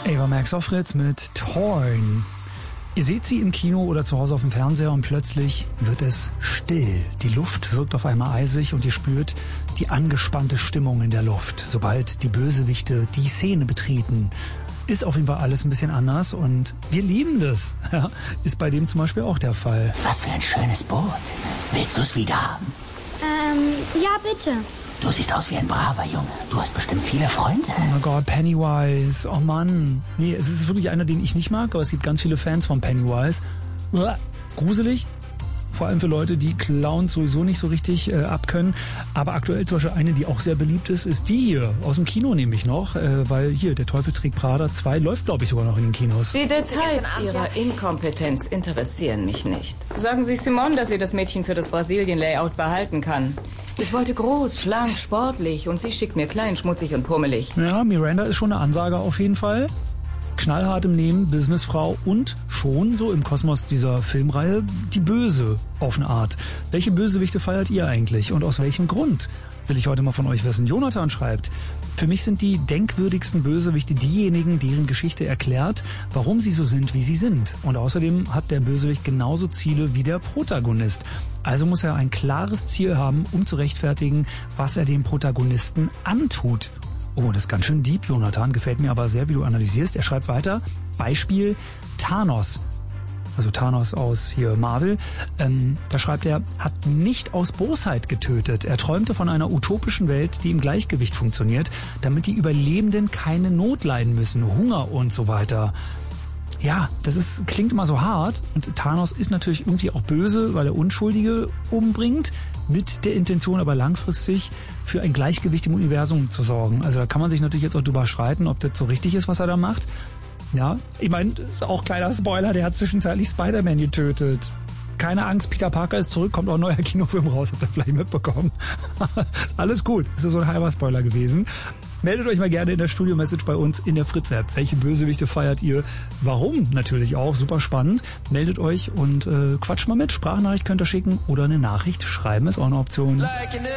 Ava Max auf Fritz mit Torn. Ihr seht sie im Kino oder zu Hause auf dem Fernseher und plötzlich wird es still. Die Luft wirkt auf einmal eisig und ihr spürt die angespannte Stimmung in der Luft, sobald die Bösewichte die Szene betreten. Ist auf jeden Fall alles ein bisschen anders und wir lieben das. Ja, ist bei dem zum Beispiel auch der Fall. Was für ein schönes Boot. Willst du es wieder haben? Ja, bitte. Du siehst aus wie ein braver Junge. Du hast bestimmt viele Freunde. Oh mein Gott, Pennywise. Oh Mann. Nee, es ist wirklich einer, den ich nicht mag, aber es gibt ganz viele Fans von Pennywise. Gruselig. Vor allem für Leute, die Clowns sowieso nicht so richtig abkönnen. Aber aktuell zum Beispiel eine, die auch sehr beliebt ist, ist die hier. Aus dem Kino nämlich noch. Weil hier, Der Teufel trägt Prada 2 läuft, glaube ich, sogar noch in den Kinos. Die Details Ihrer Inkompetenz interessieren mich nicht. Sagen Sie Simone, dass sie das Mädchen für das Brasilien-Layout behalten kann. Ich wollte groß, schlank, sportlich und sie schickt mir klein, schmutzig und pummelig. Ja, Miranda ist schon eine Ansage auf jeden Fall. Knallhart im Nehmen, Businessfrau und schon so im Kosmos dieser Filmreihe die Böse auf eine Art. Welche Bösewichte feiert ihr eigentlich und aus welchem Grund? Will ich heute mal von euch wissen. Jonathan schreibt, für mich sind die denkwürdigsten Bösewichte diejenigen, deren Geschichte erklärt, warum sie so sind, wie sie sind. Und außerdem hat der Bösewicht genauso Ziele wie der Protagonist. Also muss er ein klares Ziel haben, um zu rechtfertigen, was er dem Protagonisten antut. Oh, das ist ganz schön deep, Jonathan. Gefällt mir aber sehr, wie du analysierst. Er schreibt weiter, Beispiel Thanos. Also Thanos aus hier Marvel. Da schreibt er, hat nicht aus Bosheit getötet. Er träumte von einer utopischen Welt, die im Gleichgewicht funktioniert, damit die Überlebenden keine Not leiden müssen, Hunger und so weiter. Ja, klingt immer so hart und Thanos ist natürlich irgendwie auch böse, weil er Unschuldige umbringt, mit der Intention aber langfristig für ein Gleichgewicht im Universum zu sorgen. Also da kann man sich natürlich jetzt auch drüber streiten, ob das so richtig ist, was er da macht. Ja, ich meine, auch kleiner Spoiler, der hat zwischenzeitlich Spider-Man getötet. Keine Angst, Peter Parker ist zurück, kommt auch ein neuer Kinofilm raus, habt ihr vielleicht mitbekommen. Alles gut, ist so ein halber Spoiler gewesen. Meldet euch mal gerne in der Studio-Message bei uns in der Fritz-App. Welche Bösewichte feiert ihr? Warum? Natürlich auch, super spannend. Meldet euch und quatscht mal mit. Sprachnachricht könnt ihr schicken oder eine Nachricht schreiben, ist auch eine Option.